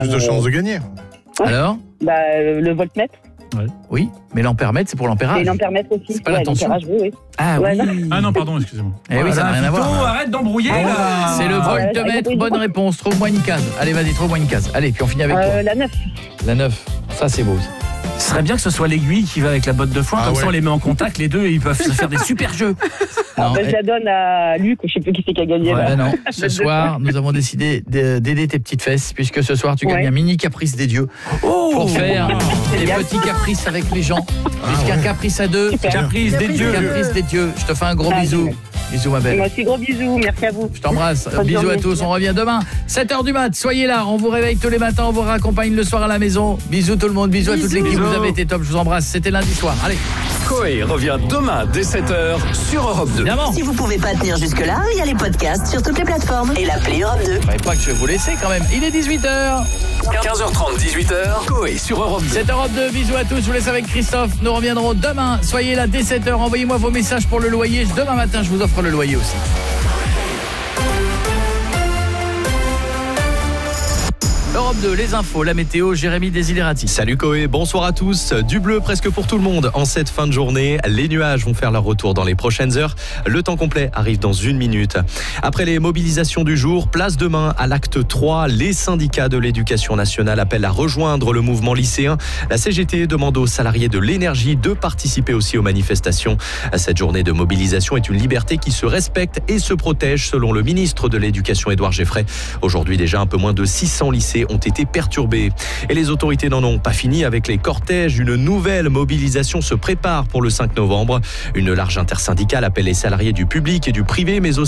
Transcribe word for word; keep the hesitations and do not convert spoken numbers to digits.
Plus de chances de gagner. Alors Bah, euh, le voltmètre. Oui, mais l'ampèremètre, c'est pour l'ampérage. Et l'ampèrmètre aussi. C'est pas ouais, la tension. l'ampérage, oui, oui. Ah Ouais, oui. Ah non, pardon, excusez-moi. Eh oui, ça n'a rien à Plutôt, voir. arrête d'embrouiller Ah, là. C'est le Ah, ouais, voltmètre. ouais, Bonne ouais. réponse. Trouve-moi une case. Allez, vas-y, trouve-moi une case. Allez, puis on finit avec Euh, toi. la neuf. La neuf. Ça, c'est beau. Ce serait bien que ce soit l'aiguille qui va avec la botte de foin, Ah comme ouais. ça on les met en contact, les deux, et ils peuvent se faire des super jeux. Non, Bah, je eh, la donne à Luc, je sais plus qui c'est qui a gagné. ouais, là. non. Ce soir, nous avons décidé de- d'aider tes petites fesses, puisque ce soir, tu gagnes Ouais. un mini caprice des dieux Oh pour faire des Génial. petits caprices avec les gens. Puisqu'un caprice à deux, Super. Caprice des dieux. caprice des dieux. Je te fais un gros Ah, bisou. génial. Bisous, ma Et belle. moi aussi, gros bisous, merci à vous. Je t'embrasse. Bonne Bisous à journée. tous. On revient demain. sept heures du mat. Soyez là. On vous réveille tous les matins. On vous raccompagne le soir à la maison. Bisous tout le monde. Bisous, à toute l'équipe. Vous avez été top. Je vous embrasse. C'était lundi soir. Allez. Coé revient demain dès sept heures sur Europe deux. Évidemment. Si vous pouvez pas tenir jusque-là, il y a les podcasts sur toutes les plateformes et l'appli Europe deux. Je savais pas que je vais vous laisser quand même. Il est dix-huit heures. quinze heures trente, dix-huit heures. Coé sur Europe deux. C'est Europe deux. Bisous à tous. Je vous laisse avec Christophe. Nous reviendrons demain. Soyez là dès sept heures. Envoyez-moi vos messages pour le loyer. Demain matin, je vous offre le loyer aussi. Europe deux, les infos, la météo, Jérémy Desiderati. Salut Coé, bonsoir à tous. Du bleu presque pour tout le monde en cette fin de journée. Les nuages vont faire leur retour dans les prochaines heures. Le temps complet arrive dans une minute. Après les mobilisations du jour, place demain à l'acte trois. Les syndicats de l'éducation nationale appellent à rejoindre le mouvement lycéen. La C G T demande aux salariés de l'énergie de participer aussi aux manifestations. Cette journée de mobilisation est une liberté qui se respecte et se protège selon le ministre de l'Éducation Édouard Geffray. Aujourd'hui déjà un peu moins de six cents lycées ont été perturbés. Et les autorités n'en ont pas fini avec les cortèges. Une nouvelle mobilisation se prépare pour le cinq novembre. Une large intersyndicale appelle les salariés du public et du privé, mais aussi